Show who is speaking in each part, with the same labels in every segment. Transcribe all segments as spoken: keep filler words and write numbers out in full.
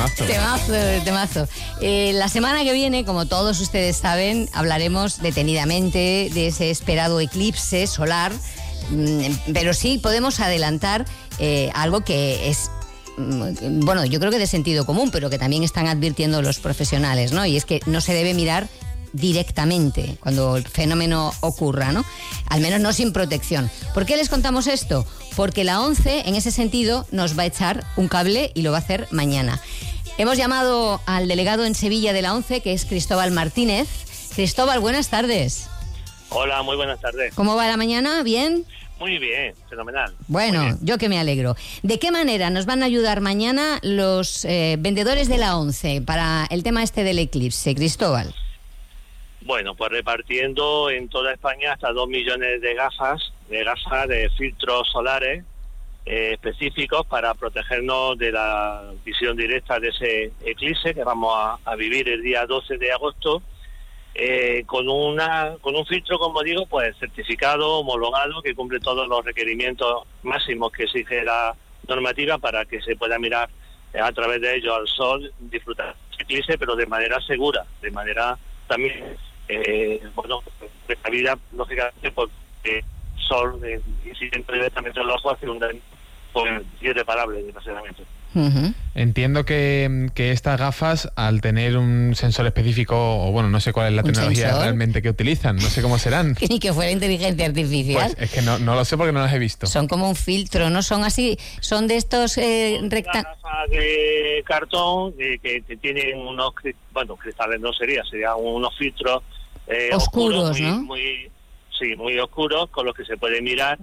Speaker 1: Temazo.
Speaker 2: Temazo, temazo. Eh, la semana que viene, como todos ustedes saben, hablaremos detenidamente de ese esperado eclipse solar, mm, pero sí podemos adelantar eh, algo que es, mm, bueno, yo creo que de sentido común, pero que también están advirtiendo los profesionales, ¿no? Y es que no se debe mirar directamente cuando el fenómeno ocurra, ¿no? Al menos no sin protección. ¿Por qué les contamos esto? Porque la ONCE, en ese sentido, nos va a echar un cable y lo va a hacer mañana. Hemos llamado al delegado en Sevilla de la ONCE, que es Cristóbal Martínez. Cristóbal, buenas tardes.
Speaker 3: Hola, muy buenas tardes.
Speaker 2: ¿Cómo va la mañana? ¿Bien?
Speaker 3: Muy bien, fenomenal.
Speaker 2: Bueno,
Speaker 3: bien.
Speaker 2: Yo que me alegro. ¿De qué manera nos van a ayudar mañana los eh, vendedores de la ONCE para el tema este del eclipse, Cristóbal?
Speaker 3: Bueno, pues repartiendo en toda España hasta dos millones de gafas, de gafas de filtros solares eh, específicos para protegernos de la visión directa de ese eclipse que vamos a, a vivir el día doce de agosto, eh, con una con un filtro, como digo, pues certificado, homologado, que cumple todos los requerimientos máximos que exige la normativa para que se pueda mirar eh, a través de ellos al sol, disfrutar del eclipse, pero de manera segura, de manera también... Eh, bueno, la vida, lógicamente, porque el sol, eh, si entra directamente en los ojos, hace un daño pues, irreparable, desgraciadamente.
Speaker 2: Uh-huh.
Speaker 1: Entiendo que, que estas gafas, al tener un sensor específico, o bueno, no sé cuál es la
Speaker 2: ¿Un
Speaker 1: tecnología
Speaker 2: sensor?
Speaker 1: realmente que utilizan, no sé cómo serán.
Speaker 2: Ni que fuera inteligencia artificial.
Speaker 1: Pues es que no, no lo sé porque no las he visto.
Speaker 2: Son como un filtro, ¿no? Son así, son de estos eh, recta...
Speaker 3: Una gafa de cartón eh, que, que tienen unos, bueno, cristales no sería, serían unos filtros eh,
Speaker 2: oscuros,
Speaker 3: oscuros, muy,
Speaker 2: ¿no?
Speaker 3: muy, sí, muy oscuros, con los que se puede mirar,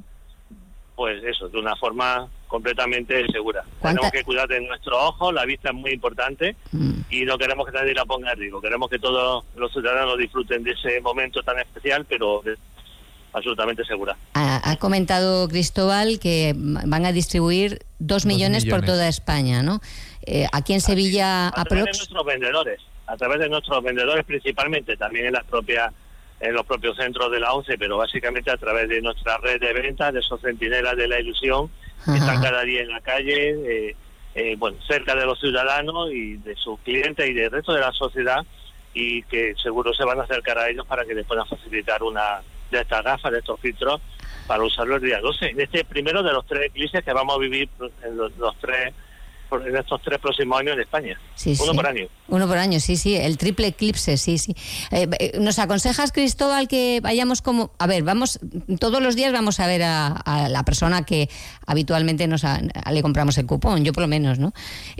Speaker 3: pues eso, de una forma completamente segura.
Speaker 2: ¿Cuánta...
Speaker 3: Tenemos que cuidar de nuestros ojos, la vista es muy importante mm. y no queremos que nadie la ponga en riesgo. Queremos que todos los ciudadanos disfruten de ese momento tan especial, pero de... absolutamente segura.
Speaker 2: Ha, ha comentado Cristóbal que van a distribuir dos millones, millones por toda España, ¿no? Eh, aquí en Sevilla...
Speaker 3: A través de nuestros vendedores, a través de nuestros vendedores principalmente, también en las propias... en los propios centros de la ONCE, pero básicamente a través de nuestra red de ventas, de esos centinelas de la ilusión, que están cada día en la calle, eh, eh, bueno, cerca de los ciudadanos y de sus clientes y del resto de la sociedad, y que seguro se van a acercar a ellos para que les puedan facilitar una de estas gafas, de estos filtros, para usarlo el día doce. En este primero de los tres eclipses que vamos a vivir en los, los tres... en estos tres próximos años en España.
Speaker 2: Sí,
Speaker 3: Uno
Speaker 2: sí.
Speaker 3: por año.
Speaker 2: Uno por año, sí, sí. El triple eclipse, sí, sí. Eh, eh, ¿Nos aconsejas, Cristóbal, que vayamos como... A ver, vamos, todos los días vamos a ver a, a la persona que habitualmente nos a, a, le compramos el cupón, yo por lo menos, ¿no?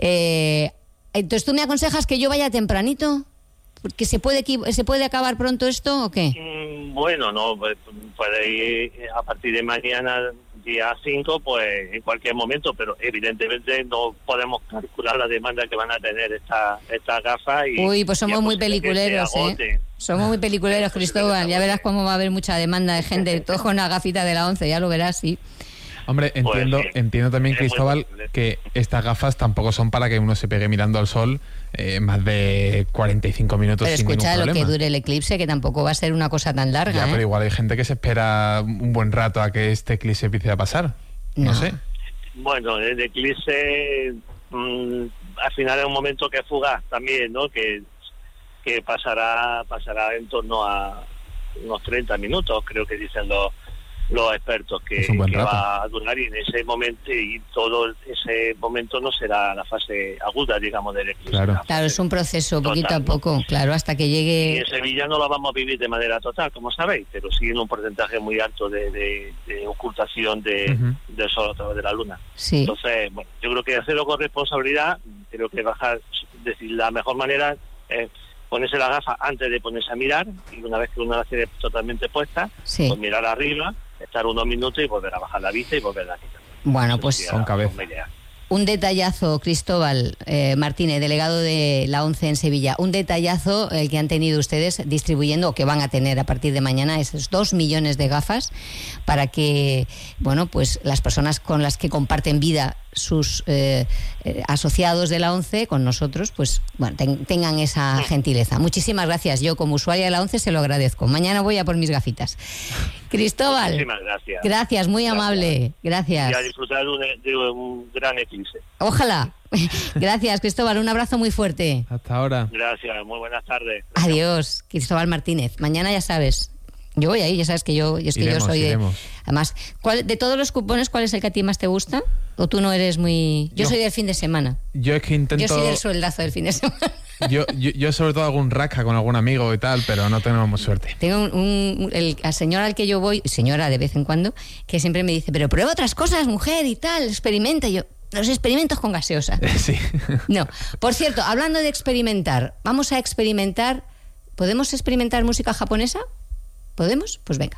Speaker 2: Eh, entonces, ¿tú me aconsejas que yo vaya tempranito? ¿Porque se puede se puede acabar pronto esto o qué?
Speaker 3: Mm, bueno, no, pues, puede ir a partir de mañana... día cinco, pues en cualquier momento, pero evidentemente no podemos calcular la demanda que van a tener estas esta gafas. Y,
Speaker 2: Uy, pues somos muy peliculeros, ¿eh? Somos muy peliculeros, Cristóbal. Ya verás cómo va a haber mucha demanda de gente, todos con una gafita de la ONCE, ya lo verás, sí.
Speaker 1: Hombre, entiendo, pues, sí. entiendo también, Cristóbal, que estas gafas tampoco son para que uno se pegue mirando al sol eh, más de cuarenta y cinco minutos
Speaker 2: pero
Speaker 1: sin ningún problema.
Speaker 2: Pero escucha, lo que dure el eclipse, que tampoco va a ser una cosa tan larga.
Speaker 1: Ya,
Speaker 2: ¿eh?
Speaker 1: pero igual hay gente que se espera un buen rato a que este eclipse empiece a pasar. No, no sé.
Speaker 3: Bueno, el eclipse mmm, al final es un momento que es fugaz también, ¿no? Que, que pasará, pasará en torno a unos treinta minutos, creo que dicen los los expertos que, que va a durar, y en ese momento y todo ese momento no será la fase aguda, digamos, del eclipse.
Speaker 2: Claro, claro, es un proceso total, poquito a poco, ¿no? Claro, hasta que llegue...
Speaker 3: Y en Sevilla no lo vamos a vivir de manera total, como sabéis, pero sí en un porcentaje muy alto de, de, de ocultación de, uh-huh. del sol a través de la luna.
Speaker 2: Sí.
Speaker 3: Entonces, bueno, yo creo que hacerlo con responsabilidad, creo que bajar, es decir, la mejor manera es ponerse la gafa antes de ponerse a mirar, y una vez que uno la tiene totalmente puesta, sí. pues mirar arriba, estar unos minutos y volver a bajar la vista y volver a quitar.
Speaker 2: Bueno, pues
Speaker 1: con cabeza.
Speaker 2: Un detallazo, Cristóbal eh, Martínez, delegado de la ONCE en Sevilla, un detallazo el que han tenido ustedes distribuyendo, o que van a tener a partir de mañana, esos dos millones de gafas para que, bueno, pues las personas con las que comparten vida sus eh, eh, asociados de la ONCE con nosotros, pues bueno, ten, tengan esa gentileza. Muchísimas gracias. Yo, como usuaria de la ONCE, se lo agradezco. Mañana voy a por mis gafitas. Cristóbal,
Speaker 3: muchísimas gracias.
Speaker 2: Gracias, muy
Speaker 3: gracias.
Speaker 2: amable. Gracias.
Speaker 3: Y a disfrutar de un, de un gran eclipse.
Speaker 2: Ojalá. Gracias, Cristóbal, un abrazo muy fuerte.
Speaker 1: Hasta ahora.
Speaker 3: Gracias, muy buenas tardes.
Speaker 2: Adiós, Cristóbal Martínez. Mañana ya sabes, yo voy ahí, ya sabes que yo, es que
Speaker 1: iremos,
Speaker 2: yo soy...
Speaker 1: Iremos.
Speaker 2: De, además, ¿cuál, de todos los cupones, ¿cuál es el que a ti más te gusta? ¿O tú no eres muy...? Yo, yo soy del fin de semana.
Speaker 1: Yo es que intento...
Speaker 2: Yo soy del sueldazo del fin de semana.
Speaker 1: Yo, yo, yo sobre todo algún rasca con algún amigo y tal, pero no tenemos suerte.
Speaker 2: Tengo un, un el, el señor al que yo voy, señora de vez en cuando, que siempre me dice, pero prueba otras cosas, mujer, y tal, experimenta. Y yo, los experimentos con gaseosa.
Speaker 1: Sí.
Speaker 2: No. Por cierto, hablando de experimentar, vamos a experimentar... ¿Podemos experimentar música japonesa? ¿Podemos? Pues venga.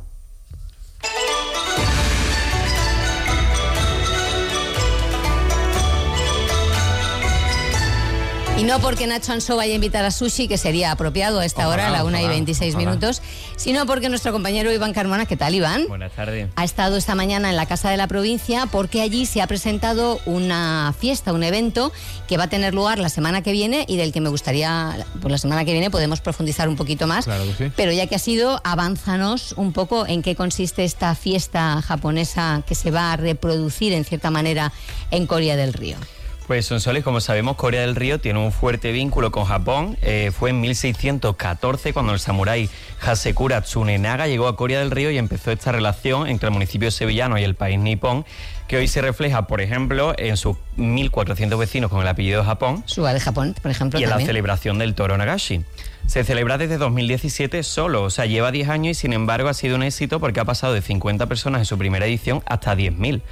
Speaker 2: Y no porque Nacho Ansó vaya a invitar a sushi, que sería apropiado a esta ojalá, hora, a la una ojalá, y veintiséis ojalá. minutos, sino porque nuestro compañero Iván Carmona, ¿qué tal, Iván?
Speaker 4: Buenas tardes.
Speaker 2: Ha estado esta mañana en la Casa de la Provincia porque allí se ha presentado una fiesta, un evento que va a tener lugar la semana que viene y del que me gustaría, pues la semana que viene podemos profundizar un poquito más.
Speaker 1: Claro que sí.
Speaker 2: Pero ya que ha sido, avánzanos un poco en qué consiste esta fiesta japonesa que se va a reproducir en cierta manera en Corea del Río.
Speaker 4: Pues Sonsoles, como sabemos, Corea del Río tiene un fuerte vínculo con Japón. Eh, fue en mil seiscientos catorce cuando el samurái Hasekura Tsunenaga llegó a Corea del Río y empezó esta relación entre el municipio sevillano y el país nipón, que hoy se refleja, por ejemplo, en sus mil cuatrocientos vecinos con el apellido de Japón.
Speaker 2: Suba de Japón, por ejemplo,
Speaker 4: y en
Speaker 2: también.
Speaker 4: La celebración del Toro Nagashi. Se celebra desde dos mil diecisiete solo, o sea, lleva diez años y sin embargo ha sido un éxito porque ha pasado de cincuenta personas en su primera edición hasta diez mil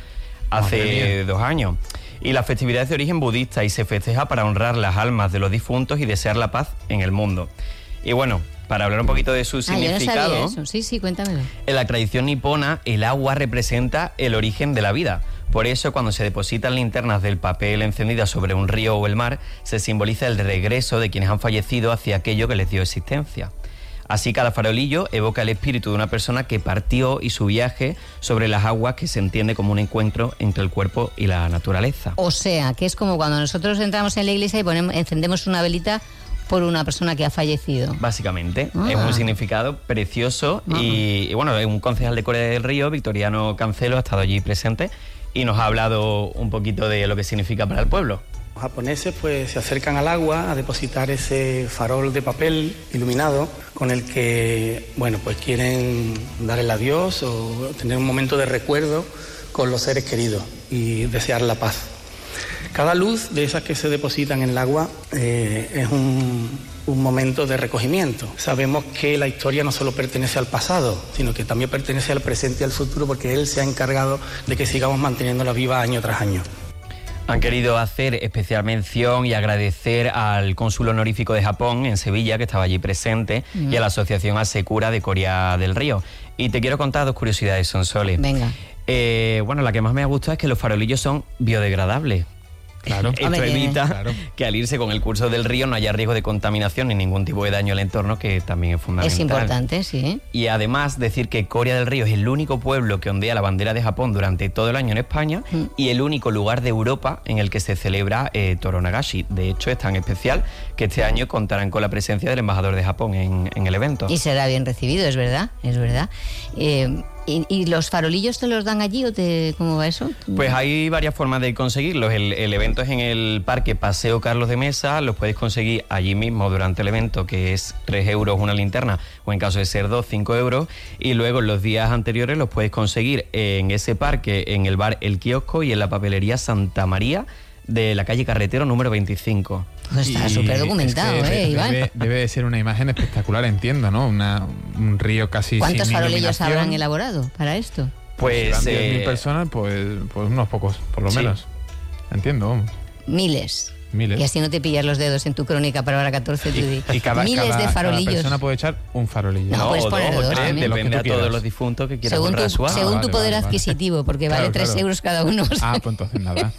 Speaker 4: hace dos años. Y la festividad es de origen budista y se festeja para honrar las almas de los difuntos y desear la paz en el mundo. Y bueno, para hablar un poquito de su
Speaker 2: ah,
Speaker 4: significado,
Speaker 2: yo no sabía eso. Sí, sí, cuéntamelo.
Speaker 4: En la tradición nipona, el agua representa el origen de la vida. Por eso, cuando se depositan linternas del papel encendidas sobre un río o el mar, se simboliza el regreso de quienes han fallecido hacia aquello que les dio existencia. Así, cada farolillo evoca el espíritu de una persona que partió y su viaje sobre las aguas, que se entiende como un encuentro entre el cuerpo y la naturaleza.
Speaker 2: O sea, que es como cuando nosotros entramos en la iglesia y ponemos, encendemos una velita por una persona que ha fallecido.
Speaker 4: Básicamente,
Speaker 2: ah.
Speaker 4: es un significado precioso ah. y, y bueno, un concejal de Corea del Río, Victoriano Cancelo, ha estado allí presente y nos ha hablado un poquito de lo que significa para el pueblo.
Speaker 5: Los japoneses pues se acercan al agua a depositar ese farol de papel iluminado con el que, bueno, pues quieren dar el adiós o tener un momento de recuerdo con los seres queridos y desear la paz. Cada luz de esas que se depositan en el agua eh, es un, un momento de recogimiento. Sabemos que la historia no solo pertenece al pasado, sino que también pertenece al presente y al futuro, porque él se ha encargado de que sigamos manteniéndola viva año tras año.
Speaker 4: Han querido hacer especial mención y agradecer al cónsul honorífico de Japón en Sevilla, que estaba allí presente, mm. y a la Asociación Hasekura de Corea del Río. Y te quiero contar dos curiosidades, Sonsoles.
Speaker 2: Venga.
Speaker 4: Eh, bueno, la que más me ha gustado es que los farolillos son biodegradables.
Speaker 1: Claro.
Speaker 4: Esto
Speaker 2: Hombre,
Speaker 4: evita
Speaker 1: claro.
Speaker 4: que al irse con el curso del río no haya riesgo de contaminación ni ningún tipo de daño al entorno, que también es fundamental.
Speaker 2: Es importante, sí.
Speaker 4: Y además decir que Corea del Río es el único pueblo que ondea la bandera de Japón durante todo el año en España mm. y el único lugar de Europa en el que se celebra eh, Toro Nagashi. De hecho, es tan especial que este año contarán con la presencia del embajador de Japón en, en el evento.
Speaker 2: Y será bien recibido, es verdad, es verdad. Eh, ¿y, ¿Y los farolillos te los dan allí o te cómo va eso?
Speaker 4: Pues hay varias formas de conseguirlos. El, el evento es en el Parque Paseo Carlos de Mesa, los puedes conseguir allí mismo durante el evento, que es tres euros una linterna, o en caso de ser dos, cinco euros, y luego en los días anteriores los puedes conseguir en ese parque, en el bar El Kiosco y en la papelería Santa María de la calle Carretero número veinticinco.
Speaker 2: Pues está súper documentado,
Speaker 1: es que
Speaker 2: ¿eh,
Speaker 1: debe,
Speaker 2: Iván?
Speaker 1: Debe, debe de ser una imagen espectacular, entiendo, ¿no? Una, un río casi
Speaker 2: ¿Cuántos
Speaker 1: sin
Speaker 2: farolillos
Speaker 1: iluminación.
Speaker 2: habrán elaborado para esto?
Speaker 4: Pues
Speaker 1: Si
Speaker 4: eh,
Speaker 1: diez mil personas, pues, pues unos pocos, por lo
Speaker 4: sí.
Speaker 1: menos. Entiendo, vamos.
Speaker 2: Miles.
Speaker 1: Miles.
Speaker 2: Y así no te pillas los dedos en tu crónica para hora catorce.
Speaker 1: Y,
Speaker 2: Tú
Speaker 1: y cada,
Speaker 2: miles
Speaker 1: cada,
Speaker 2: de farolillos.
Speaker 1: Cada persona puede echar un farolillo.
Speaker 2: No,
Speaker 4: no,
Speaker 2: puedes
Speaker 4: o
Speaker 2: poner
Speaker 4: dos,
Speaker 2: dos
Speaker 4: o tres,
Speaker 2: también.
Speaker 4: depende
Speaker 1: Lo
Speaker 4: a
Speaker 1: que tú
Speaker 4: todos
Speaker 1: quieras.
Speaker 4: los difuntos que quieran
Speaker 2: Según tu,
Speaker 4: honrar su alma.
Speaker 2: según
Speaker 1: Ah,
Speaker 2: tu
Speaker 1: vale,
Speaker 2: poder
Speaker 1: vale, vale.
Speaker 2: adquisitivo, porque
Speaker 1: Claro,
Speaker 2: vale tres
Speaker 1: claro.
Speaker 2: euros cada uno.
Speaker 1: Ah, pues entonces nada.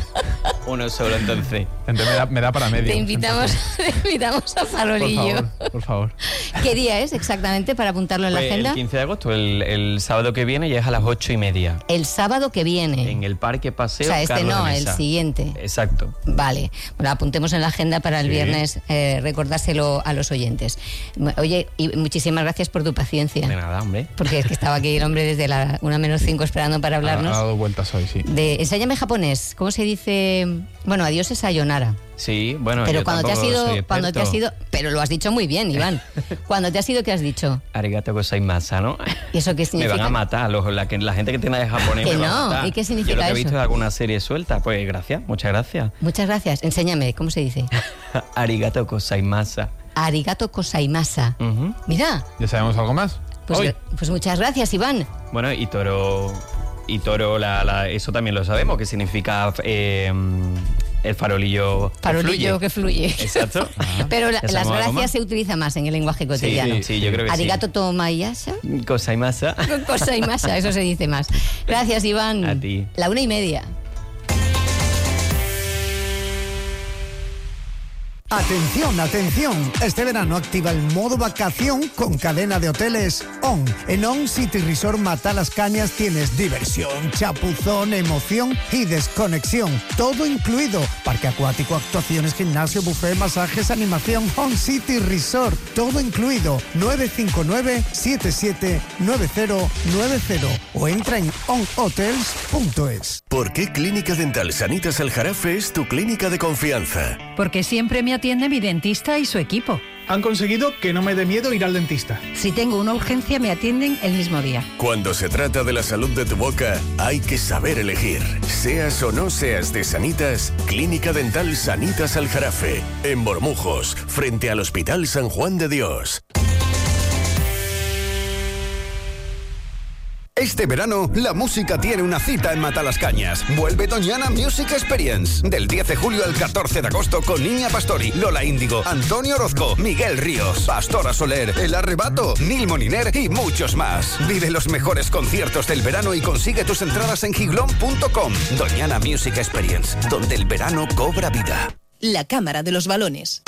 Speaker 4: Uno solo, entonces.
Speaker 1: Entonces me da, me da para medio.
Speaker 2: Te invitamos, te invitamos a
Speaker 1: Por
Speaker 2: farolillo.
Speaker 1: favor, por favor.
Speaker 2: ¿Qué día es exactamente para apuntarlo en la
Speaker 4: Pues
Speaker 2: agenda?
Speaker 4: el quince de agosto, el, el sábado que viene, ya es a las ocho y media.
Speaker 2: El sábado que viene.
Speaker 4: En el Parque
Speaker 2: O
Speaker 4: Paseo
Speaker 2: sea, este
Speaker 4: Carlos
Speaker 2: no,
Speaker 4: de
Speaker 2: el
Speaker 4: Mesa.
Speaker 2: siguiente.
Speaker 4: Exacto.
Speaker 2: Vale, bueno, apuntemos en la agenda para el
Speaker 1: Sí.
Speaker 2: viernes, eh, recordárselo a los oyentes. Oye, y muchísimas gracias por tu paciencia.
Speaker 4: De nada, hombre.
Speaker 2: Porque es que estaba aquí el hombre desde la una menos cinco esperando para
Speaker 1: Ha,
Speaker 2: hablarnos.
Speaker 1: ha dado vueltas hoy, sí.
Speaker 2: De, enséñame japonés. ¿Cómo se dice Bueno, adiós es sayonara.
Speaker 4: Sí, bueno,
Speaker 2: pero
Speaker 4: yo
Speaker 2: cuando te has
Speaker 4: tampoco soy
Speaker 2: ido, cuando te has ido, pero lo has dicho muy bien, Iván. Cuando te has ido, ¿qué has dicho?
Speaker 4: Arigato gozaimasa, ¿no?
Speaker 2: ¿Y eso qué significa?
Speaker 4: Me van a matar, los, la, la gente que tiene de japonés
Speaker 2: que
Speaker 4: me
Speaker 2: no,
Speaker 4: va a matar.
Speaker 2: ¿y qué significa
Speaker 4: eso? Yo lo que he
Speaker 2: eso?
Speaker 4: visto es alguna serie suelta, pues gracias, muchas gracias.
Speaker 2: Muchas gracias, enséñame, ¿cómo se dice?
Speaker 4: Arigato gozaimasa.
Speaker 2: Arigato gozaimasa.
Speaker 4: Uh-huh.
Speaker 2: Mira.
Speaker 1: ¿Ya sabemos algo más?
Speaker 2: Pues, pues muchas gracias, Iván.
Speaker 4: Bueno, y toro... Y toro, la, la, eso también lo sabemos, que significa eh, el farolillo
Speaker 2: Farolillo que fluye.
Speaker 4: Que fluye. Exacto.
Speaker 2: Ah. Pero la, las gracias se utiliza más en el lenguaje cotidiano.
Speaker 4: Sí, sí, yo creo que
Speaker 2: Arigato
Speaker 4: sí.
Speaker 2: tomayasa.
Speaker 4: Gozaimasa.
Speaker 2: Gozaimasa, eso se dice más. Gracias, Iván.
Speaker 4: A ti.
Speaker 2: La una y media.
Speaker 6: Atención, atención. Este verano activa el modo vacación con cadena de hoteles ON. En ON City Resort Matalascañas tienes diversión, chapuzón, emoción y desconexión. Todo incluido. Parque acuático, actuaciones, gimnasio, buffet, masajes, animación. ON City Resort. Todo incluido. nueve cinco nueve, siete siete nueve cero nueve cero o entra en on hotels punto es.
Speaker 7: ¿Por qué Clínica Dental Sanitas Aljarafe es tu clínica de confianza?
Speaker 8: Porque siempre me atiende mi dentista y su equipo.
Speaker 9: Han conseguido que no me dé miedo ir al dentista.
Speaker 8: Si tengo una urgencia, me atienden el mismo día.
Speaker 7: Cuando se trata de la salud de tu boca, hay que saber elegir. Seas o no seas de Sanitas, Clínica Dental Sanitas Aljarafe, en Bormujos, frente al Hospital San Juan de Dios.
Speaker 10: Este verano, la música tiene una cita en Matalascañas. Vuelve Doñana Music Experience. Del diez de julio al catorce de agosto con Niña Pastori, Lola Índigo, Antonio Orozco, Miguel Ríos, Pastora Soler, El Arrebato, Nil Moniner y muchos más. Vive los mejores conciertos del verano y consigue tus entradas en giglón punto com. Doñana Music Experience, donde el verano cobra vida.
Speaker 11: La Cámara de los Balones.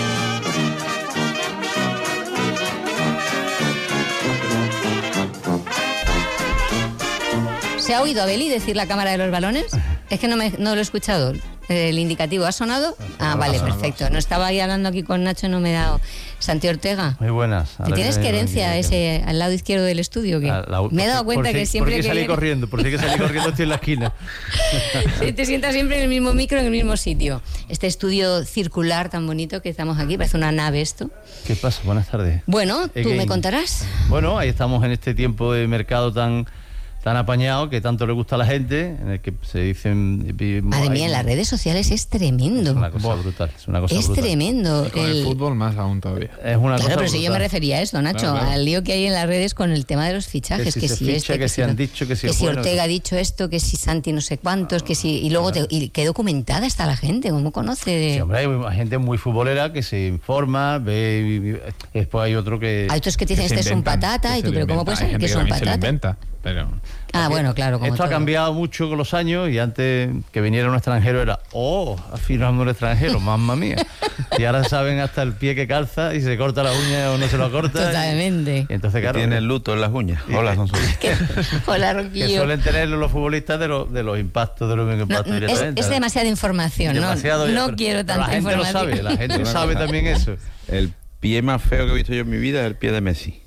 Speaker 2: ¿Se ha oído a Beli decir la Cámara de los Balones? Es que no, me, no lo he escuchado. ¿El indicativo ha sonado? Ah, vale, perfecto. No estaba ahí hablando aquí con Nacho, no me he dado. Santi Ortega.
Speaker 12: Muy buenas.
Speaker 2: ¿Te tienes querencia ese al lado izquierdo del estudio? ¿Qué? La, me he dado cuenta que
Speaker 12: si,
Speaker 2: siempre
Speaker 12: ¿por qué
Speaker 2: que
Speaker 12: salí
Speaker 2: viene...
Speaker 12: corriendo? ¿Por qué salí corriendo? Estoy en la esquina.
Speaker 2: Sí, te sientas siempre en el mismo micro, en el mismo sitio. Este estudio circular tan bonito que estamos aquí, parece una nave esto.
Speaker 12: ¿Qué pasa? Buenas tardes.
Speaker 2: Bueno, ¿tú
Speaker 12: Again.
Speaker 2: me contarás?
Speaker 12: Bueno, ahí estamos en este tiempo de mercado tan... tan apañado, que tanto le gusta a la gente, en el que se dicen...
Speaker 2: Madre mía, en las redes sociales es tremendo.
Speaker 12: Es una cosa brutal. Es, una cosa
Speaker 2: es
Speaker 12: brutal.
Speaker 2: tremendo.
Speaker 1: Y con el... el fútbol más aún todavía.
Speaker 12: Es una
Speaker 2: claro,
Speaker 12: cosa
Speaker 2: pero
Speaker 12: brutal.
Speaker 2: si yo me refería a esto, Nacho, claro, claro. al lío que hay en las redes con el tema de los fichajes.
Speaker 12: Que si,
Speaker 2: que
Speaker 12: se
Speaker 2: si
Speaker 12: ficha,
Speaker 2: este,
Speaker 12: que, que si han dicho, que si,
Speaker 2: que si
Speaker 12: bueno,
Speaker 2: Ortega ha dicho esto, que si Santi no sé cuántos, que si... Y luego, claro. te, y qué documentada está la gente, ¿cómo conoce? De...
Speaker 12: Sí, hombre, hay gente muy futbolera que se informa, ve... Y después hay otro que...
Speaker 2: Hay otros que te dicen, este es un patata, y tú, pero ¿cómo puede ser que es un patata?
Speaker 1: Se lo inventa, pero...
Speaker 2: Ah, bueno, claro. Como
Speaker 12: Esto
Speaker 2: todo.
Speaker 12: ha cambiado mucho con los años y antes que viniera un extranjero era, oh, afirmando un extranjero, mamma mía. Y ahora saben hasta el pie que calza y se corta la uña o no se lo corta.
Speaker 2: Totalmente.
Speaker 12: Y, y entonces, claro,
Speaker 13: tiene el luto en las uñas. Hola, Sonsoles.
Speaker 2: Hola, Roquillo.
Speaker 12: Que suelen tener los futbolistas de, lo, de los impactos de los impactos
Speaker 2: no,
Speaker 12: directamente.
Speaker 2: Es, es demasiada información,
Speaker 12: demasiado,
Speaker 2: ¿no?
Speaker 12: ya,
Speaker 2: no
Speaker 12: pero,
Speaker 2: quiero
Speaker 12: pero
Speaker 2: tanta
Speaker 12: la gente
Speaker 2: información.
Speaker 12: Lo sabe, la gente sabe también eso.
Speaker 13: El pie más feo que he visto yo en mi vida es el pie de Messi.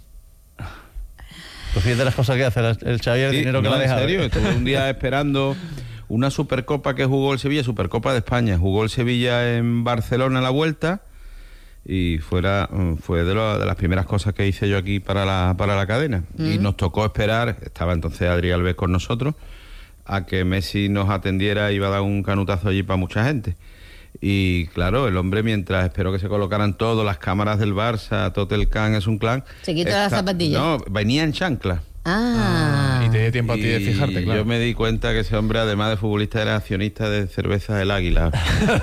Speaker 12: Pues fíjate las cosas que hace el Xavi, el sí, dinero que
Speaker 13: no,
Speaker 12: la deja.
Speaker 13: En serio, estuve un día esperando una Supercopa que jugó el Sevilla, Supercopa de España. Jugó el Sevilla en Barcelona a la vuelta y fuera, fue de, lo, de las primeras cosas que hice yo aquí para la, para la cadena. Mm. Y nos tocó esperar, estaba entonces Adri Alves con nosotros, a que Messi nos atendiera, iba a dar un canutazo allí para mucha gente. Y claro, el hombre, mientras esperó que se colocaran todas las cámaras del Barça, todo el can es un clan.
Speaker 2: Se quitó las zapatillas.
Speaker 13: No, venía en chancla.
Speaker 2: Ah.
Speaker 1: Y te dio tiempo a ti de fijarte, claro.
Speaker 13: Yo me di cuenta que ese hombre, además de futbolista, era accionista de cerveza del Águila.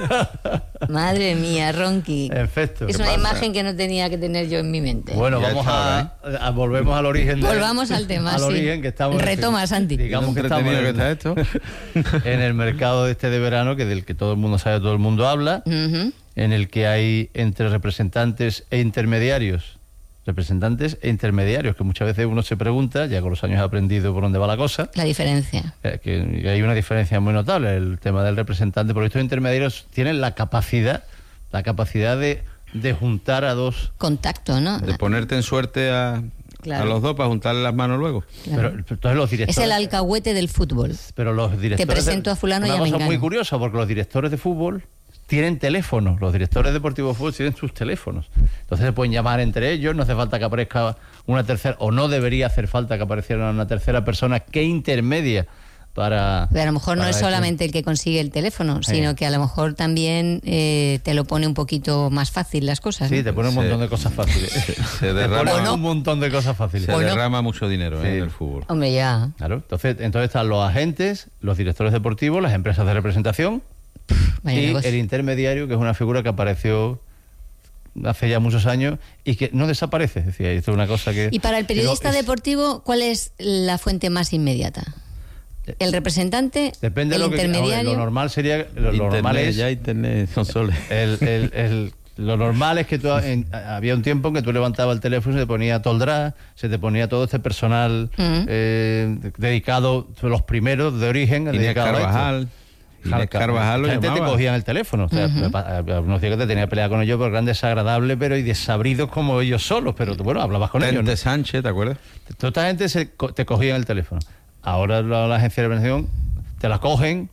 Speaker 2: Madre mía, Ronqui.
Speaker 12: Efecto.
Speaker 2: Es una pasa? imagen que no tenía que tener yo en mi mente.
Speaker 12: Bueno, ya vamos a, ¿eh? a volvemos al origen. De,
Speaker 2: Volvamos al tema,
Speaker 12: al
Speaker 2: sí.
Speaker 12: origen que estamos.
Speaker 2: Retoma,
Speaker 12: este,
Speaker 2: Santi.
Speaker 12: Digamos que estamos en,
Speaker 13: que está esto.
Speaker 12: en el mercado este de verano, que del que todo el mundo sabe, todo el mundo habla, uh-huh. en el que hay entre representantes e intermediarios. Representantes e intermediarios, que muchas veces uno se pregunta, ya con los años ha aprendido por dónde va la cosa.
Speaker 2: La diferencia.
Speaker 12: Eh, que hay una diferencia muy notable, el tema del representante, porque estos intermediarios tienen la capacidad, la capacidad de, de juntar a dos...
Speaker 2: Contacto, ¿no?
Speaker 13: De ponerte en suerte a,
Speaker 2: Claro.
Speaker 13: a los dos para juntarle las manos luego.
Speaker 2: Claro.
Speaker 12: Pero, entonces los directores,
Speaker 2: es el alcahuete del fútbol.
Speaker 12: Pero los directores
Speaker 2: Te presento
Speaker 12: de,
Speaker 2: a fulano y a
Speaker 12: una cosa
Speaker 2: mengano.
Speaker 12: muy curiosa, porque los directores de fútbol tienen teléfonos, los directores deportivos de fútbol tienen sus teléfonos. Entonces se pueden llamar entre ellos, no hace falta que aparezca una tercera, o no debería hacer falta que apareciera una tercera persona que intermedia para...
Speaker 2: Pero a lo mejor no es
Speaker 12: eso.
Speaker 2: solamente el que consigue el teléfono,
Speaker 12: Sí.
Speaker 2: sino que a lo mejor también eh, te lo pone un poquito más fácil las cosas.
Speaker 12: Sí,
Speaker 2: ¿no?
Speaker 12: te pone un
Speaker 13: Se-
Speaker 12: montón de cosas fáciles.
Speaker 13: Se
Speaker 12: Te
Speaker 13: derrama,
Speaker 12: pone un montón de cosas fáciles.
Speaker 13: se
Speaker 2: ¿O no?
Speaker 13: derrama mucho dinero
Speaker 12: Sí.
Speaker 13: eh, en el fútbol.
Speaker 2: Hombre, ya.
Speaker 12: Claro, entonces, entonces están los agentes, los directores deportivos, las empresas de representación
Speaker 2: Vaya
Speaker 12: y
Speaker 2: negocio.
Speaker 12: el intermediario, que es una figura que apareció hace ya muchos años y que no desaparece. Es decir, esto es una cosa que...
Speaker 2: Y para el periodista
Speaker 12: que no es- deportivo,
Speaker 2: deportivo, ¿cuál es la fuente más inmediata? ¿El representante?
Speaker 12: Depende
Speaker 2: ¿El
Speaker 12: de lo que...
Speaker 2: intermediario?
Speaker 12: Lo normal sería... Lo, lo
Speaker 13: Internet,
Speaker 12: normal es...
Speaker 13: ya internet son soles.
Speaker 12: El, el- el- lo normal es que tú, en- había un tiempo en que tú levantabas el teléfono y se te ponía Toldrá, se te ponía todo este personal
Speaker 2: Mm.
Speaker 12: eh, dedicado, los primeros de origen,
Speaker 13: Inés
Speaker 12: dedicado a esto.
Speaker 13: Carvajal. Inés Carvajal lo
Speaker 12: La gente te
Speaker 13: llamaba.
Speaker 12: cogía en el teléfono. O sea,
Speaker 2: Ujú.
Speaker 12: me pa- unos días que te tenía que pelear con ellos porque eran desagradables, pero y desabridos como ellos solos. Pero tú, bueno, hablabas con ellos.
Speaker 13: Tente
Speaker 12: ¿no?
Speaker 13: Sánchez, ¿te acuerdas?
Speaker 12: Toda esta gente se, co- te cogía en el teléfono. Ahora la, la agencia de representación te la cogen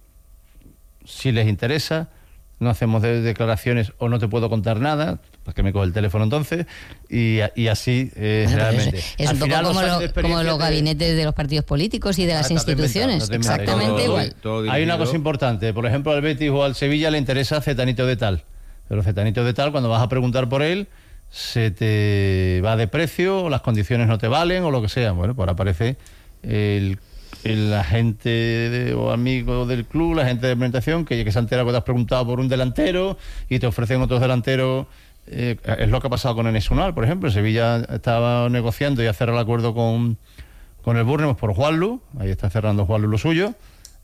Speaker 12: si les interesa. No hacemos de- declaraciones o no te puedo contar nada. ¿Para qué me coge el teléfono entonces? Y, a- y así eh,
Speaker 2: Bueno, pero
Speaker 12: realmente.
Speaker 2: es, es
Speaker 12: Al
Speaker 2: un poco
Speaker 12: final, los
Speaker 2: como,
Speaker 12: años
Speaker 2: lo-
Speaker 12: de
Speaker 2: como
Speaker 12: experiencia
Speaker 2: los
Speaker 12: te-
Speaker 2: gabinetes de los partidos políticos y de las
Speaker 12: Ah, no te
Speaker 2: instituciones.
Speaker 12: inventas, no te inventas.
Speaker 2: Exactamente
Speaker 12: Todo-
Speaker 2: igual.
Speaker 13: todo
Speaker 12: Hay una
Speaker 13: dirigido.
Speaker 12: cosa importante. Por ejemplo, al Betis o al Sevilla le interesa Cetanito de tal. Pero Cetanito de tal, cuando vas a preguntar por él, se te va de precio, o las condiciones no te valen, o lo que sea. Bueno, pues ahora aparece el, el agente de- o amigo del club, la gente de implementación, que, que se ha enterado que te has preguntado por un delantero y te ofrecen otros delanteros. Eh, es lo que ha pasado con Enes Unal, por ejemplo. Sevilla estaba negociando y ha cerrado el acuerdo con, con el Bournemouth por Juanlu. Ahí está cerrando Juanlu lo suyo.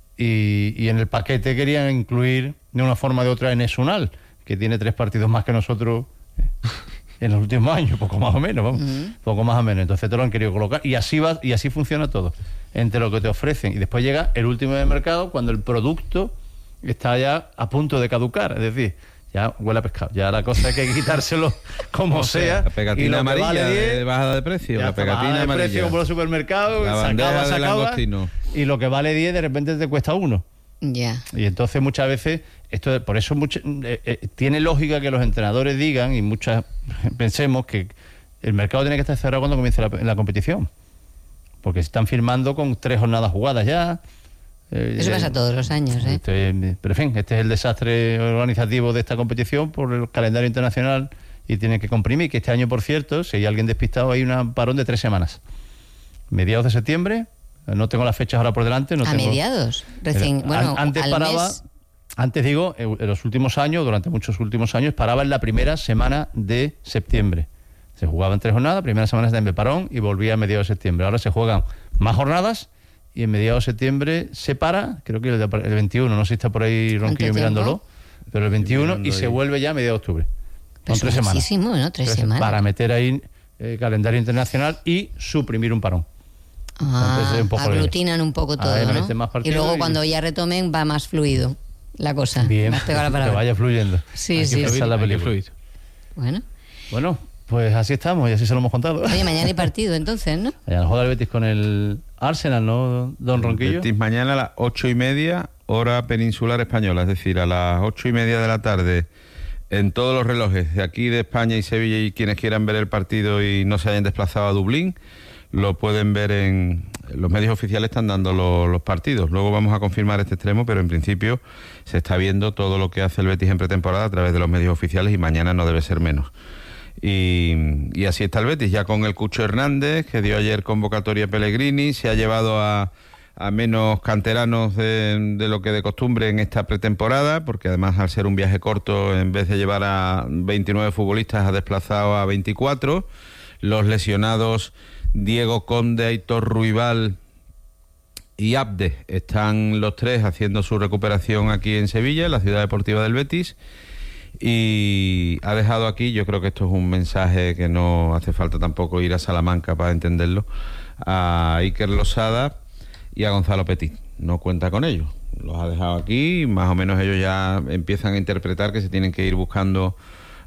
Speaker 12: Y, y en el paquete querían incluir de una forma o de otra a Enes Unal, que tiene tres partidos más que nosotros eh, en los últimos años, poco más o menos, vamos,
Speaker 2: Ujú.
Speaker 12: poco más o menos. Entonces te lo han querido colocar y así va y así funciona todo, entre lo que te ofrecen y después llega el último de mercado cuando el producto está ya a punto de caducar, es decir, ya huele a pescado, ya la cosa hay que quitárselo como
Speaker 13: O
Speaker 12: sea.
Speaker 13: sea, la pegatina
Speaker 12: y lo que
Speaker 13: amarilla
Speaker 12: vale
Speaker 13: de
Speaker 12: diez,
Speaker 13: bajada de precio,
Speaker 12: ya
Speaker 13: la
Speaker 12: está,
Speaker 13: pegatina
Speaker 12: bajada de
Speaker 13: amarilla.
Speaker 12: precio como los supermercados,
Speaker 13: La
Speaker 12: se
Speaker 13: bandeja
Speaker 12: acaba, se
Speaker 13: de
Speaker 12: acaba,
Speaker 13: langostino.
Speaker 12: y lo que vale diez de repente te cuesta uno.
Speaker 2: Ya.
Speaker 12: Y entonces muchas veces, esto por eso mucha- eh, eh, tiene lógica que los entrenadores digan y muchas pensemos que el mercado tiene que estar cerrado cuando comience la, la competición. Porque se están firmando con tres jornadas jugadas ya. Eh,
Speaker 2: Eso pasa todos los años, ¿eh?
Speaker 12: este, pero en fin, este es el desastre organizativo de esta competición por el calendario internacional y tiene que comprimir, que este año, por cierto, si hay alguien despistado, hay un parón de tres semanas. Mediados de septiembre, no tengo las fechas ahora por delante. No
Speaker 2: a
Speaker 12: tengo,
Speaker 2: mediados. Recién,
Speaker 12: Era-
Speaker 2: bueno,
Speaker 12: an- antes
Speaker 2: al
Speaker 12: paraba,
Speaker 2: mes.
Speaker 12: antes digo, en en los últimos años, durante muchos últimos años, paraba en la primera semana de septiembre. Se jugaban tres jornadas, primera semana de septiembre parón y volvía a mediados de septiembre. Ahora se juegan más jornadas y en mediados de septiembre se para, creo que el, de- el veintiuno, no sé si está por ahí Ronquillo
Speaker 2: tiempo?
Speaker 12: mirándolo, pero el veintiuno y
Speaker 13: Estoy
Speaker 12: se
Speaker 13: viendo ahí.
Speaker 12: vuelve ya a mediados de octubre.
Speaker 2: Pero
Speaker 12: Son tres
Speaker 2: es
Speaker 12: semanas.
Speaker 2: muchísimo, ¿no? Tres semanas.
Speaker 12: Para meter ahí eh, calendario internacional y suprimir un parón.
Speaker 2: Ah,
Speaker 12: Entonces es un poco
Speaker 2: aglutinan un poco todo,
Speaker 12: Ahí
Speaker 2: ¿no?
Speaker 12: meten más
Speaker 2: Y
Speaker 12: partidos
Speaker 2: luego
Speaker 12: y-
Speaker 2: cuando ya retomen va más fluido la cosa.
Speaker 12: Bien,
Speaker 2: Más pegada la
Speaker 12: que
Speaker 2: palabra.
Speaker 12: vaya fluyendo.
Speaker 2: Sí,
Speaker 12: Hay
Speaker 2: sí,
Speaker 12: que
Speaker 2: sí.
Speaker 12: pensar la
Speaker 1: Hay que
Speaker 12: película.
Speaker 1: fluir.
Speaker 2: Bueno.
Speaker 12: Bueno, pues así estamos y así se lo hemos contado.
Speaker 2: Oye, mañana hay partido entonces, ¿no?
Speaker 12: Mañana juega el Betis con el Arsenal, ¿no, don Ronquillo?
Speaker 13: Betis mañana a las ocho y media, hora peninsular española, es decir, a las ocho y media de la tarde, en todos los relojes de aquí de España y Sevilla, y quienes quieran ver el partido y no se hayan desplazado a Dublín, lo pueden ver en los medios oficiales, están dando los, los partidos. Luego vamos a confirmar este extremo, pero en principio se está viendo todo lo que hace el Betis en pretemporada a través de los medios oficiales y mañana no debe ser menos. Y, y así está el Betis, ya con el Cucho Hernández, que dio ayer convocatoria a Pellegrini, se ha llevado a, a menos canteranos de, de lo que de costumbre en esta pretemporada, porque además al ser un viaje corto, en vez de llevar a veintinueve futbolistas, ha desplazado a veinticuatro. Los lesionados Diego Conde, Aitor Ruibal y Abde están los tres haciendo su recuperación aquí en Sevilla, en la ciudad deportiva del Betis. Y ha dejado aquí, yo creo que esto es un mensaje que no hace falta tampoco ir a Salamanca para entenderlo, a Iker Losada y a Gonzalo Petit. No cuenta con ellos, los ha dejado aquí, más o menos ellos ya empiezan a interpretar que se tienen que ir buscando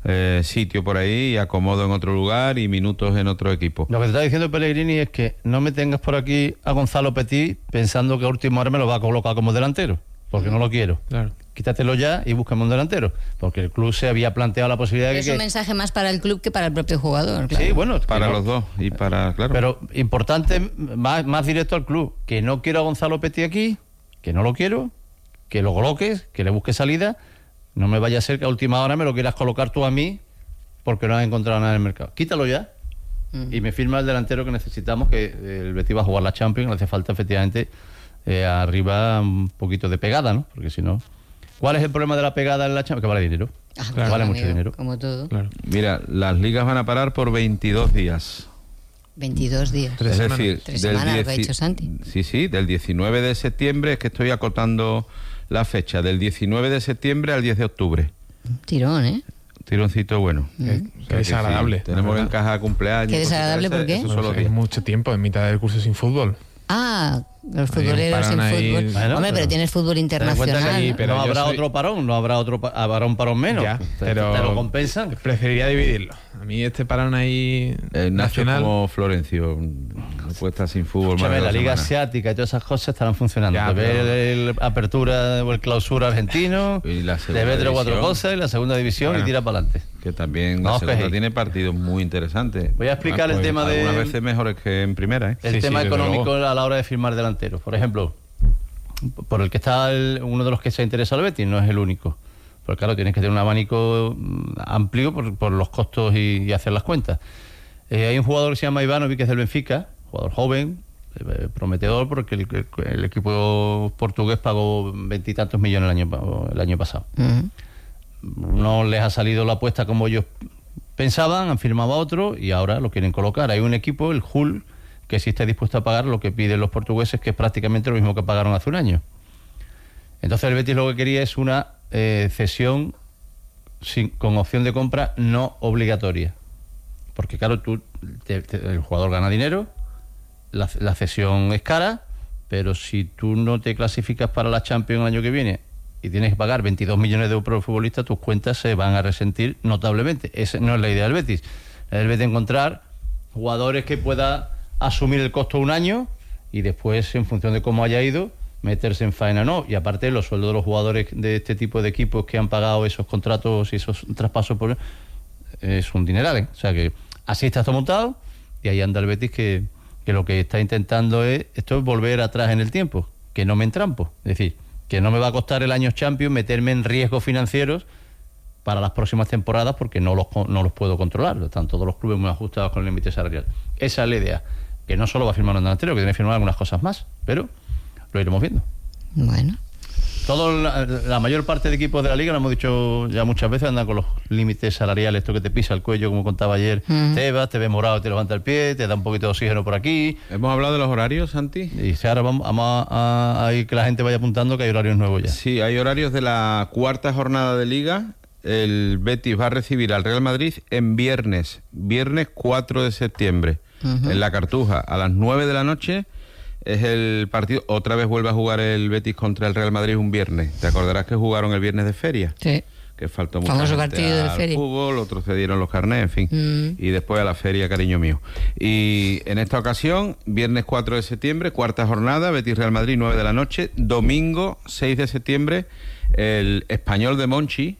Speaker 13: eh, sitio por ahí y acomodo en otro lugar y minutos en otro equipo.
Speaker 12: Lo que te está diciendo Pellegrini es que no me tengas por aquí a Gonzalo Petit pensando que a última hora me lo va a colocar como delantero, porque no lo quiero.
Speaker 1: Claro.
Speaker 12: Quítatelo ya y búscame un delantero, porque el club se había planteado la posibilidad de
Speaker 2: es
Speaker 12: que...
Speaker 2: un mensaje más para el club que para el propio jugador. Claro.
Speaker 12: Sí, bueno...
Speaker 13: Para
Speaker 12: no,
Speaker 13: los dos y para... claro.
Speaker 12: Pero importante, más, más directo al club, que no quiero a Gonzalo Petit aquí, que no lo quiero, que lo coloques, que le busques salida. No me vaya a ser que a última hora me lo quieras colocar tú a mí porque no has encontrado nada en el mercado. Quítalo ya mm. y me firma el delantero que necesitamos, que el Betis va a jugar la Champions, le hace falta efectivamente eh, arriba un poquito de pegada, ¿no? Porque si no... ¿Cuál es el problema de la pegada en la Champions? Que vale dinero.
Speaker 2: Ah,
Speaker 12: claro, vale
Speaker 2: amigo,
Speaker 12: mucho dinero.
Speaker 2: Como todo.
Speaker 12: Claro.
Speaker 13: Mira, las ligas van a parar por veintidós días.
Speaker 2: veintidós días.
Speaker 13: Es decir,
Speaker 2: Tres
Speaker 13: del
Speaker 2: semanas,
Speaker 13: dieci-
Speaker 2: lo ha dicho Santi.
Speaker 13: Sí, sí, del diecinueve de septiembre, es que estoy acotando la fecha, del diecinueve de septiembre al diez de octubre.
Speaker 2: Tirón, ¿eh?
Speaker 13: Tironcito bueno.
Speaker 1: Mm.
Speaker 13: O sea
Speaker 1: Qué
Speaker 13: que
Speaker 1: desagradable.
Speaker 13: sí, tenemos que encajar cumpleaños.
Speaker 2: Qué desagradable,
Speaker 13: cosas
Speaker 2: ¿por qué?
Speaker 13: Eso
Speaker 1: Pues
Speaker 13: solo
Speaker 1: es
Speaker 13: días.
Speaker 1: mucho tiempo en mitad del curso sin fútbol.
Speaker 2: Ah, los
Speaker 1: Ahí
Speaker 2: futboleros en
Speaker 1: paran ahí-
Speaker 2: fútbol.
Speaker 12: Bueno,
Speaker 2: Hombre, pero,
Speaker 12: pero-
Speaker 2: tienes fútbol
Speaker 12: Ten en cuenta que
Speaker 2: internacional.
Speaker 12: allí
Speaker 2: ¿no?
Speaker 1: pero
Speaker 12: no
Speaker 1: yo
Speaker 12: habrá
Speaker 1: soy-
Speaker 12: otro parón, no habrá otro pa- habrá un parón menos.
Speaker 1: Ya,
Speaker 12: Te-
Speaker 1: pero
Speaker 12: te lo compensan.
Speaker 1: Preferiría dividirlo. A mí este parón ahí
Speaker 13: Eh, Nacho es
Speaker 1: nacional...
Speaker 13: como Florencio, no puede estar sin fútbol más
Speaker 12: Escúchame,
Speaker 13: de
Speaker 12: la
Speaker 13: dos
Speaker 12: Liga
Speaker 13: semanas.
Speaker 12: Asiática y todas esas cosas estarán funcionando.
Speaker 1: Ya,
Speaker 12: te
Speaker 1: pero-
Speaker 12: ve el, el apertura o el clausura argentino,
Speaker 13: Y la
Speaker 12: te
Speaker 13: segunda
Speaker 12: ve tres o cuatro
Speaker 13: división.
Speaker 12: cosas y la segunda división
Speaker 1: Bueno.
Speaker 12: y tira para adelante.
Speaker 13: Que también
Speaker 12: No,
Speaker 13: la
Speaker 12: es que
Speaker 13: segunda
Speaker 12: sí.
Speaker 13: tiene partidos muy interesantes.
Speaker 12: Voy a explicar el
Speaker 13: pues,
Speaker 12: tema de-
Speaker 13: algunas veces mejores que en primera, ¿eh?
Speaker 12: El
Speaker 1: Sí,
Speaker 12: tema
Speaker 1: sí, desde
Speaker 12: económico
Speaker 1: luego.
Speaker 12: a la hora de firmar delanteros. Por ejemplo, por el que está el- uno de los que se interesa al Betis, no es el único. Porque claro, tienes que tener un abanico mm, amplio por, por los costos y, y hacer las cuentas. Eh, hay un jugador que se llama Ivanovic, que es del Benfica, jugador joven, eh, prometedor, porque el, el- el equipo portugués pagó veintitantos millones el año, pa- el año pasado.
Speaker 2: Ujú.
Speaker 12: No les ha salido la apuesta como ellos pensaban, han firmado a otro y ahora lo quieren colocar. Hay un equipo, el Hull, que sí está dispuesto a pagar lo que piden los portugueses, que es prácticamente lo mismo que pagaron hace un año. Entonces el Betis lo que quería es una eh, cesión sin, con opción de compra no obligatoria. Porque claro, tú te- te- el jugador gana dinero, la, la cesión es cara, pero si tú no te clasificas para la Champions el año que viene y tienes que pagar veintidós millones de euros por futbolista, tus cuentas se van a resentir notablemente. Esa no es la idea del Betis. La idea del Betis es encontrar jugadores que pueda asumir el costo un año y después, en función de cómo haya ido, meterse en faena no. Y aparte, los sueldos de los jugadores de este tipo de equipos que han pagado esos contratos y esos traspasos por es un dineral, ¿eh? O sea que así está todo montado y ahí anda el Betis que, que lo que está intentando es esto es volver atrás en el tiempo, que no me entrampo, es decir, que no me va a costar el año Champions meterme en riesgos financieros para las próximas temporadas porque no los no los puedo controlar, están todos los clubes muy ajustados con el límite salarial. Esa es la idea, que no solo va a firmar un delantero, que tiene que firmar algunas cosas más, pero lo iremos viendo.
Speaker 2: Bueno.
Speaker 12: Todo la, la mayor parte de equipos de la liga, lo hemos dicho ya muchas veces, andan con los límites salariales, esto que te pisa el cuello, como contaba ayer.
Speaker 2: Ujú.
Speaker 12: Te vas, te ves morado, te levanta el pie, te da un poquito de oxígeno por aquí.
Speaker 13: ¿Hemos hablado de los horarios, Santi?
Speaker 12: Y si ahora vamos, vamos a, a, a que la gente vaya apuntando que hay horarios nuevos ya.
Speaker 13: Sí, hay horarios de la cuarta jornada de Liga. El Betis va a recibir al Real Madrid en viernes, viernes cuatro de septiembre,
Speaker 2: Ujú.
Speaker 13: en la Cartuja, a las nueve de la noche. Es el partido, otra vez vuelve a jugar el Betis contra el Real Madrid un viernes. Te acordarás que jugaron el viernes de feria.
Speaker 2: Sí.
Speaker 13: Que faltó mucho
Speaker 2: Famoso partido de feria.
Speaker 13: fútbol, otros cedieron los carnés, en fin.
Speaker 2: Mm.
Speaker 13: Y después a la feria, cariño mío. Y en esta ocasión, viernes cuatro de septiembre, cuarta jornada, Betis Real Madrid, nueve de la noche. Domingo seis de septiembre, el Español de Monchi,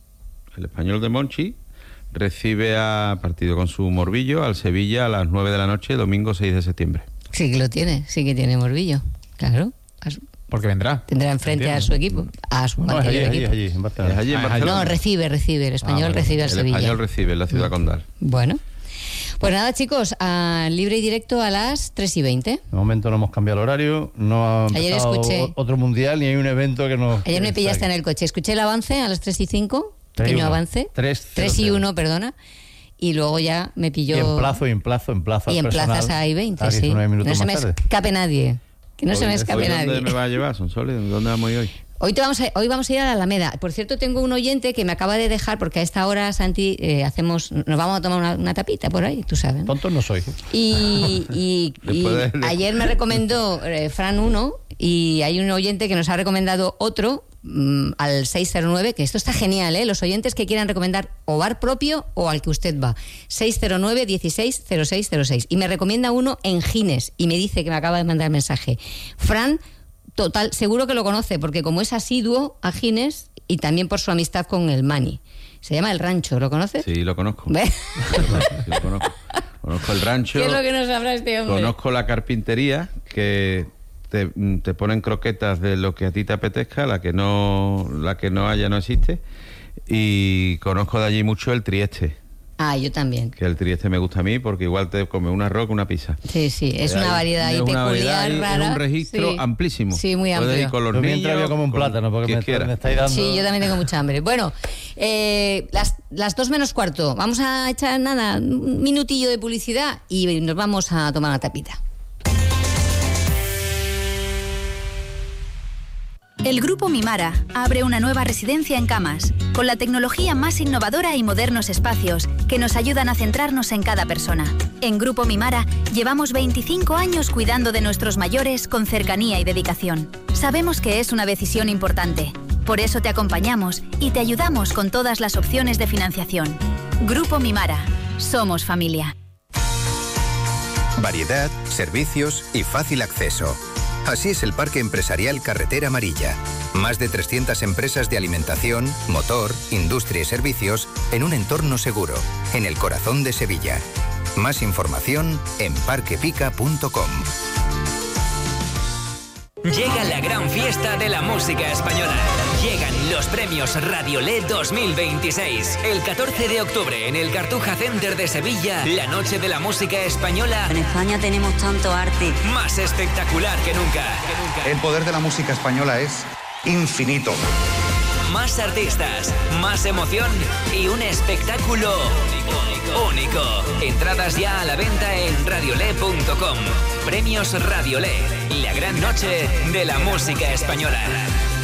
Speaker 13: el Español de Monchi, recibe a partido con su Morbillo al Sevilla a las nueve de la noche, domingo seis de septiembre.
Speaker 2: Sí que lo tiene, sí que tiene Morbillo. Claro. A su-
Speaker 1: Porque vendrá.
Speaker 2: Tendrá enfrente a su equipo, a su
Speaker 12: No, es allí,
Speaker 2: anterior
Speaker 12: es allí,
Speaker 2: equipo.
Speaker 12: es allí, en Barcelona.
Speaker 13: Es allí en
Speaker 1: Ah, es
Speaker 13: Barcelona.
Speaker 2: No, recibe, recibe. El español
Speaker 1: Ah, vale.
Speaker 2: recibe al
Speaker 13: El
Speaker 2: Sevilla.
Speaker 13: Español recibe en la ciudad condal.
Speaker 2: Bueno. Pues nada, chicos, a libre y directo a las tres y veinte.
Speaker 12: De momento no hemos cambiado el horario, no ha
Speaker 2: Ayer
Speaker 12: empezado
Speaker 2: escuché-
Speaker 12: o- otro mundial ni hay un evento que nos...
Speaker 2: Ayer me
Speaker 12: que
Speaker 2: pillaste en
Speaker 12: saque.
Speaker 2: el coche. Escuché el avance a las tres y cinco.
Speaker 12: Tres y
Speaker 2: Pequeño
Speaker 12: uno.
Speaker 2: avance.
Speaker 12: Tres,
Speaker 2: Tres
Speaker 12: cero,
Speaker 2: y
Speaker 12: cero.
Speaker 2: uno, perdona. Y luego ya me
Speaker 12: Y
Speaker 2: pilló...
Speaker 12: en plazo, y en plazo, en plazo.
Speaker 2: Y
Speaker 12: al
Speaker 2: en
Speaker 12: personal,
Speaker 2: plazas hay veinte,
Speaker 12: a
Speaker 2: sí.
Speaker 12: diecinueve
Speaker 2: No
Speaker 12: minutos
Speaker 2: se
Speaker 12: más
Speaker 2: me
Speaker 12: tarde.
Speaker 2: escape nadie. Que no se me
Speaker 13: Hoy-
Speaker 2: escape
Speaker 13: hoy
Speaker 2: nadie.
Speaker 13: ¿Dónde me va a llevar, Sonsoles? ¿Dónde vamos a ir hoy?
Speaker 2: Hoy, te vamos a, hoy vamos a ir a la Alameda. Por cierto, tengo un oyente que me acaba de dejar, porque a esta hora, Santi, eh, hacemos, nos vamos a tomar una, una tapita por ahí, tú sabes, ¿no?
Speaker 12: Tontos no soy.
Speaker 2: Y, y- y
Speaker 13: Después de-
Speaker 2: ayer me recomendó eh, Fran uno, y hay un oyente que nos ha recomendado otro, mmm, al seis cero nueve, que esto está genial, ¿eh? Los oyentes que quieran recomendar o bar propio o al que usted va. seis cero nueve, dieciséis, cero seis cero seis. Y me recomienda uno en Gines y me dice que me acaba de mandar mensaje. Fran, total, seguro que lo conoce porque como es asiduo a Gines y también por su amistad con el Mani. Se llama El Rancho, ¿lo conoces?
Speaker 13: Sí, lo conozco.
Speaker 2: ¿Ve?
Speaker 13: Sí, lo conozco. Conozco El Rancho.
Speaker 2: ¿Qué es lo que no sabrá este hombre?
Speaker 13: Conozco la carpintería, que te, te ponen croquetas de lo que a ti te apetezca, la que no, la que no haya no existe. Y conozco de allí mucho el Trieste.
Speaker 2: Ah, yo también.
Speaker 13: Que el Trieste me gusta a mí porque igual te come un arroz con una pizza.
Speaker 2: Sí, sí, es una variedad
Speaker 13: es
Speaker 2: ahí
Speaker 13: una
Speaker 2: peculiar,
Speaker 13: variedad,
Speaker 2: rara.
Speaker 13: Es un registro
Speaker 2: sí.
Speaker 13: amplísimo.
Speaker 2: Sí, muy amplio.
Speaker 13: Puedes ir con los
Speaker 12: yo
Speaker 13: niños.
Speaker 12: mientras voy como un plátano porque me, me estáis dando...
Speaker 2: Sí, yo también tengo mucha hambre. Bueno, eh, las, las dos menos cuarto. Vamos a echar nada, un minutillo de publicidad y nos vamos a tomar una tapita.
Speaker 14: El Grupo Mimara abre una nueva residencia en Camas, con la tecnología más innovadora y modernos espacios que nos ayudan a centrarnos en cada persona. En Grupo Mimara llevamos veinticinco años cuidando de nuestros mayores con cercanía y dedicación. Sabemos que es una decisión importante, por eso te acompañamos y te ayudamos con todas las opciones de financiación. Grupo Mimara, somos familia.
Speaker 15: Variedad, servicios y fácil acceso. Así es el Parque Empresarial Carretera Amarilla. Más de trescientas empresas de alimentación, motor, industria y servicios en un entorno seguro, en el corazón de Sevilla. Más información en parquepica punto com.
Speaker 16: Llega la gran fiesta de la música española. Llegan los premios Radiolé dos mil veintiséis. El catorce de octubre en el Cartuja Center de Sevilla, la noche de la música española.
Speaker 17: En España tenemos tanto arte.
Speaker 16: Más espectacular que nunca. que nunca.
Speaker 18: El poder de la música española es infinito.
Speaker 16: Más artistas, más emoción y un espectáculo único. único. Entradas ya a la venta en radiolé punto com. Premios Radiolé, la gran noche de la música española.